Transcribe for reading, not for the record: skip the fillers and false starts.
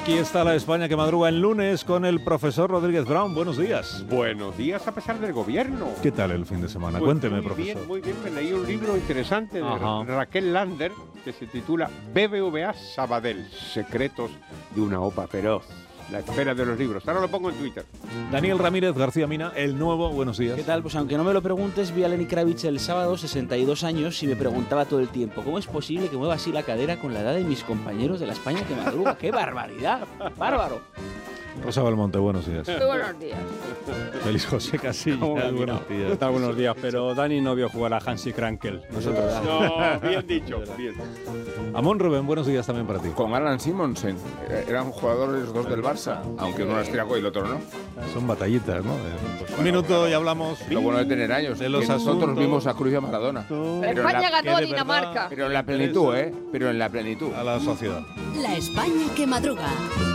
Aquí está la España que madruga el lunes con el profesor Rodríguez Brown. Buenos días. Buenos días a pesar del gobierno. ¿Qué tal el fin de semana? Pues Cuénteme, profesor. Muy bien, me leí un libro interesante de Raquel Lander que se titula BBVA Sabadell, secretos de una OPA feroz. La espera de los libros. Ahora lo pongo en Twitter. Daniel Ramírez García Mina, el nuevo. Buenos días. ¿Qué tal? Pues aunque no me lo preguntes, vi a Lenny Kravitz el sábado, 62 años, y me preguntaba todo el tiempo, ¿cómo es posible que mueva así la cadera con la edad de mis compañeros de la España que madruga? ¡Qué barbaridad! ¡Bárbaro! Rosa Belmonte, buenos días. Muy buenos días. Feliz José Casillas, buenos días. Está buenos días, pero Dani no vio jugar a Hansi Krankel. Nosotros. No, bien dicho, bien. Amón Rubén, buenos días también para ti. Con Alan Simonsen. Eran jugadores los dos del Barça, aunque uno era austriaco y el otro no. Son batallitas, ¿no? Un minuto y hablamos. Lo bueno de tener años. De los que nosotros asuntos. vimos a Cruz y a Maradona. España ganó a Dinamarca. Pero en la plenitud, ¿eh? Pero en la plenitud. A la sociedad. La España que madruga.